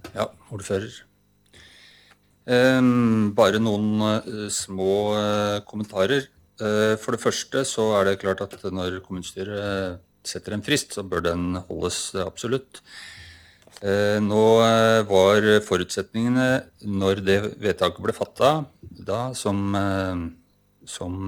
Ja, ordfører. Bare noen små kommentarer. For det første så det klart at når kommunestyret setter en frist, så bør den holdes absolutt. Nå var forutsetningene når det vedtaket ble fattet, da som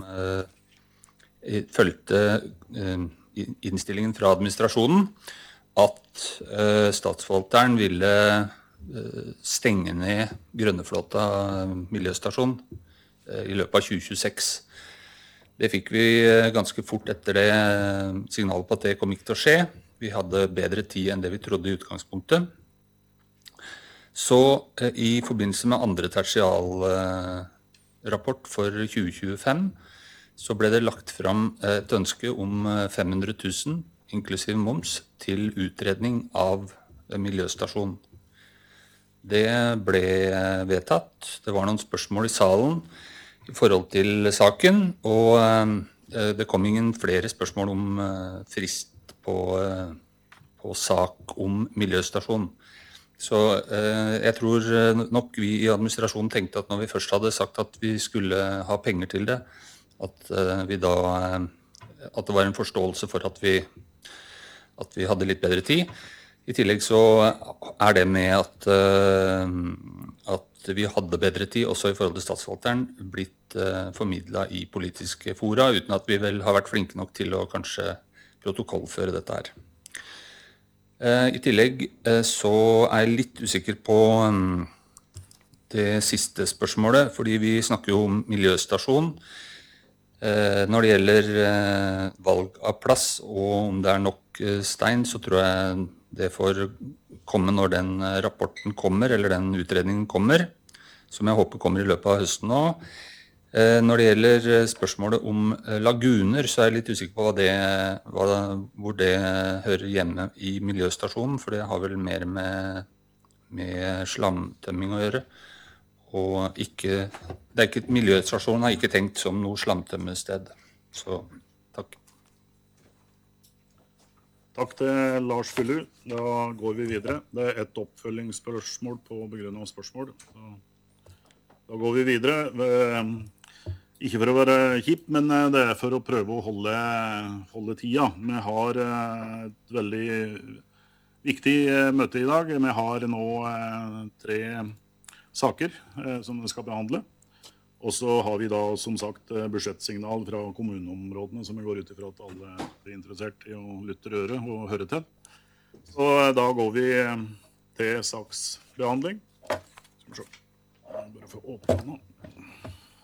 følte innstillingen fra administrasjonen, at statsforvalteren ville stenge ned Grønneflåta miljøstasjon i løpet av 2026. Det fikk vi ganske fort etter det signalet på at det kom ikke til å skje. Vi hadde bedre tid enn det vi trodde i utgangspunktet. Så i forbindelse med andre tertialrapport for 2025, så ble det lagt fram et ønske om 500 000, inklusiv moms, til utredning av miljøstasjon. Det ble vedtatt. Det var noen spørsmål i salen i forhold til saken, og det kom ingen flere spørsmål om frist på sak om miljøstasjon. Så jeg tror nok vi i administrasjonen tenkte at når vi først hadde sagt at vi skulle ha penger til det, at det var en forståelse for at vi hadde litt bedre tid. I tillegg så det med at vi hadde bedre tid også i forhold til statsforvalteren blitt formidlet i politiske fora, uten at vi vel har vært flinke nok til å kanskje protokollføre dette her. I tillegg så jeg litt usikker på det siste spørsmålet, fordi vi snakker jo om miljøstasjon. Når det gjelder valg av plass og om det nok stein, så tror jeg det får komme når den rapporten kommer, eller den utredningen kommer, som jeg håper kommer i løpet av høsten nå. Når det gjelder spørsmålet om laguner, så jeg litt usikker på hvor det hører hjemme i miljøstasjonen, for det har vel mer med slamtømming å gjøre. Og miljøstasjonen har ikke tenkt som noe slamtømmested. Så takk. Takk til Lars Fyllu. Da går vi videre. Det et oppfølgingsspørsmål på begrunnet spørsmål. Da går vi videre. Ikke for å være kjip, men det for å prøve å holde tida. Vi har et veldig viktig møte i dag. Vi har nå 3 saker som vi skal behandle. Og så har vi da som sagt budsjettsignal fra kommuneområdene som vi går ut ifra at alle interessert i å lytte øret og høre til. Så da går vi til saksbehandling. Skal vi se. Jeg bare få åpne nå.